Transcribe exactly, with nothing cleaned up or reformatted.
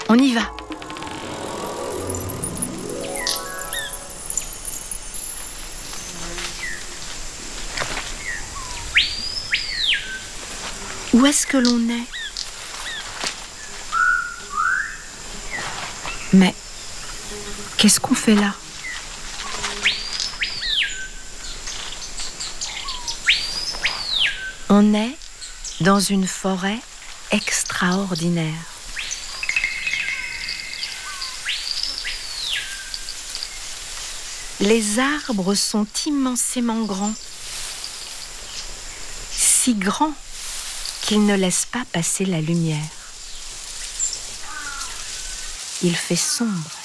On y va. Où est-ce que l'on est? Mais qu'est-ce qu'on fait là? On est dans une forêt extraordinaire. Les arbres sont immensément grands, si grands qu'ils ne laissent pas passer la lumière. Il fait sombre.